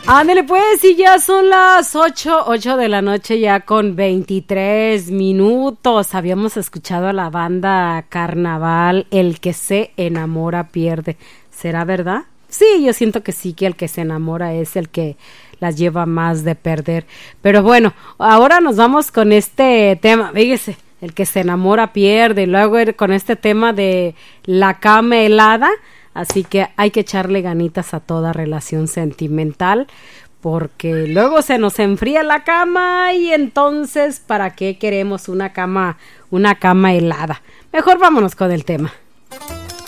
Ándale pues, sí, ya son las 8 de la noche ya con 23 minutos. Habíamos escuchado a la banda Carnaval, El que se enamora pierde. ¿Será verdad? Sí, yo siento que sí, que el que se enamora es el que las lleva más de perder. Pero bueno, ahora nos vamos con este tema. Fíjese, el que se enamora pierde. Y luego con este tema de la cama helada. Así que hay que echarle ganitas a toda relación sentimental, porque luego se nos enfría la cama y entonces, ¿para qué queremos una cama helada? Mejor vámonos con el tema.